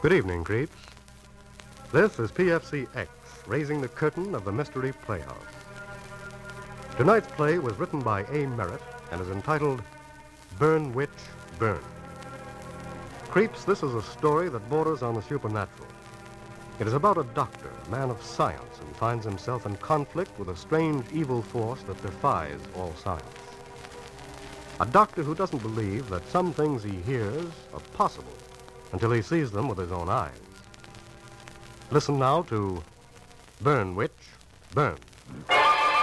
Good evening, creeps. This is PFC-X, raising the curtain of the Mystery Playhouse. Tonight's play was written by A. Merritt and is entitled Burn Witch, Burn. Creeps, this is a story that borders on the supernatural. It is about a doctor, a man of science, who finds himself in conflict with a strange evil force that defies all science. A doctor who doesn't believe that some things he hears are possible until he sees them with his own eyes. Listen now to Burn Witch, Burn.